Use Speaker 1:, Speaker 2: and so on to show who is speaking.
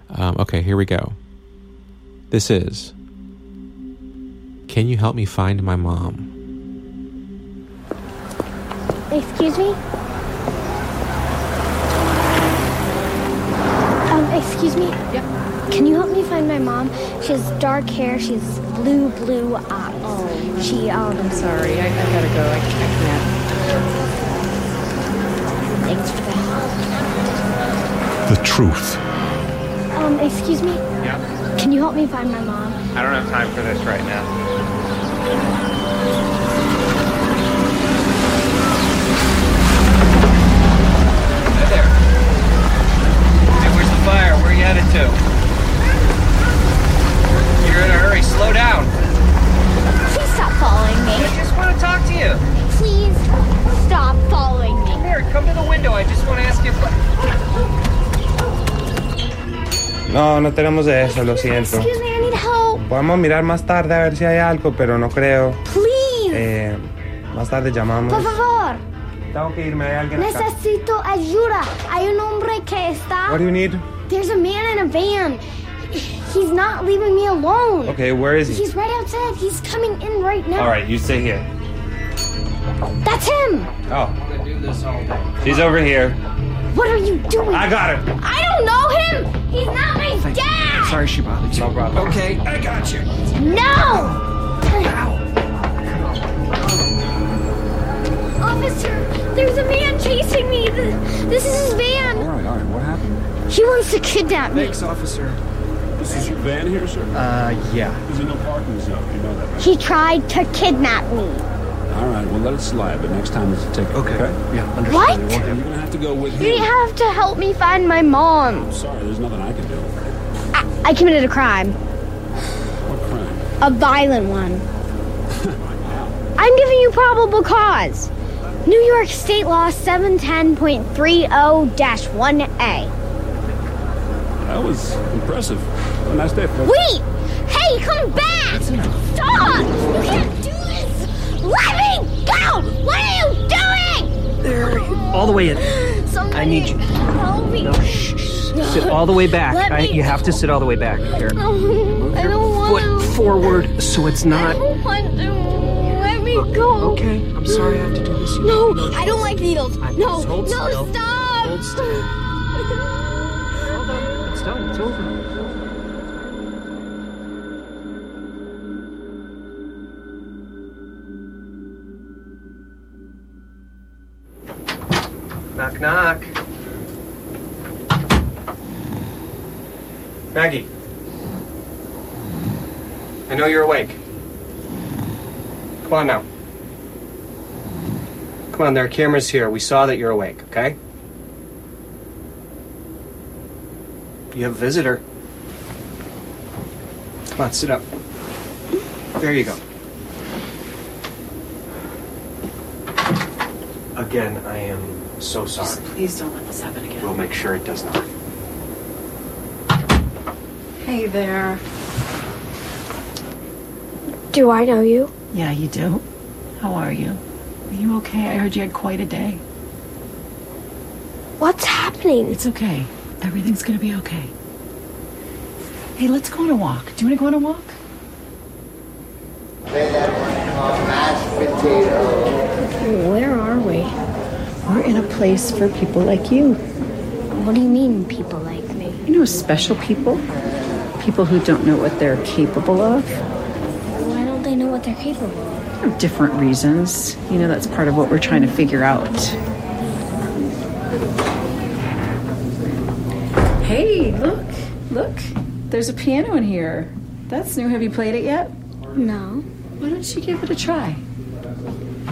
Speaker 1: Okay, here we go. This is... Can you help me find my mom?
Speaker 2: Excuse me? Excuse me?
Speaker 3: Yeah.
Speaker 2: Can you help me find my mom? She has dark hair. She has blue eyes.
Speaker 3: Oh.
Speaker 2: I'm
Speaker 3: sorry. I gotta go. I can't.
Speaker 2: Thanks for the help.
Speaker 4: The truth.
Speaker 2: Excuse me?
Speaker 5: Yeah?
Speaker 2: Can you help me find my mom?
Speaker 5: I don't have time for this right now. Hey there. Hey, where's the fire? Where are you headed to? You're in a hurry. Slow down.
Speaker 2: Please stop following me.
Speaker 5: I just want to talk to you.
Speaker 2: Please stop following me.
Speaker 5: Come here. Come to the window. I just want to ask you a question.
Speaker 6: No, no tenemos de eso, lo siento.
Speaker 2: Excuse me, I need help.
Speaker 6: Podemos mirar más tarde a ver si hay algo, pero no creo.
Speaker 2: Please.
Speaker 6: Más tarde llamamos.
Speaker 2: Por favor.
Speaker 6: Tengo que irme, hay alguien acá.
Speaker 2: Necesito ayuda. Hay un hombre que está...
Speaker 6: What do you need?
Speaker 2: There's a man in a van. He's not leaving me alone.
Speaker 6: Okay, where is he?
Speaker 2: He's right outside. He's coming in right now.
Speaker 6: All right, you stay here.
Speaker 2: That's him.
Speaker 6: Oh,
Speaker 5: I'm going to do this all day.
Speaker 6: she's over here.
Speaker 2: What are you doing?
Speaker 6: I got her.
Speaker 2: I don't know him. He's not my dad.
Speaker 5: Sorry she bothered you.
Speaker 6: No problem.
Speaker 5: Okay, I got you.
Speaker 2: No. Officer, there's a man chasing me. This is his van.
Speaker 4: All right. What happened?
Speaker 2: He wants to kidnap me.
Speaker 5: Thanks, officer.
Speaker 4: This is your van here, sir?
Speaker 5: Yeah.
Speaker 4: There's no parking zone. You know that, right?
Speaker 2: He tried to kidnap me.
Speaker 4: All right, well, let it slide, but next time it's a ticket, okay?
Speaker 5: Yeah, understood.
Speaker 2: What?
Speaker 4: You're going to have to go with
Speaker 2: You
Speaker 4: him.
Speaker 2: have to help me find my mom.
Speaker 4: Sorry, there's nothing I can do.
Speaker 2: I committed a crime.
Speaker 4: What crime?
Speaker 2: A violent one. I'm giving you probable cause. New York State Law 710.30-1A.
Speaker 4: That was impressive. Have a nice day, folks.
Speaker 2: Wait! Hey, come back! Stop! You can't do this! Let me go! What are you doing?
Speaker 7: There, all the way in.
Speaker 2: Somebody
Speaker 7: I need you.
Speaker 2: help me.
Speaker 7: No, shh. Sit all the way back.
Speaker 2: Let me-
Speaker 7: You have to sit all the way back. Here.
Speaker 2: No, I don't want
Speaker 7: Foot
Speaker 2: to.
Speaker 7: forward so it's
Speaker 2: I
Speaker 7: not...
Speaker 2: don't want to. Let me go.
Speaker 7: Okay, I'm sorry I have to do this.
Speaker 2: No, I don't like needles. No,
Speaker 7: Just hold
Speaker 2: no,
Speaker 7: still.
Speaker 2: stop.
Speaker 7: Hold still. Hold on. It's done. It's over.
Speaker 5: Knock, knock. Maggie. I know you're awake. Come on now. Come on, there are cameras here. We saw that you're awake, okay? You have a visitor. Come on, sit up. There you go. Again, I am so sorry.
Speaker 3: Please don't let this happen again.
Speaker 5: We'll make sure it does not.
Speaker 3: Hey there.
Speaker 2: Do I know you?
Speaker 3: Yeah, you do. How are you? Are you okay? I heard you had quite a day.
Speaker 2: What's happening?
Speaker 3: It's okay. Everything's gonna be okay. Hey, let's go on a walk. Do you want to go on a walk?
Speaker 2: Where are we?
Speaker 3: We're in a place for people like you.
Speaker 2: What do you mean, people like me?
Speaker 3: You know, special people. People who don't know what they're capable of.
Speaker 2: Why don't they know what they're capable of?
Speaker 3: For different reasons. You know, that's part of what we're trying to figure out. Hey, look. Look. There's a piano in here. That's new. Have you played it yet?
Speaker 2: No.
Speaker 3: Why don't you give it a try?